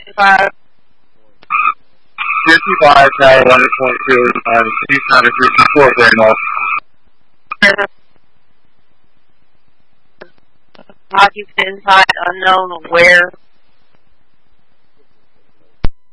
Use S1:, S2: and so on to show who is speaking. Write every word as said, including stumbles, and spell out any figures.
S1: Five.
S2: fifty-five, tower one point two, uh, Tucson is fifty-four, Grandma.
S1: Occupant inside, unknown where.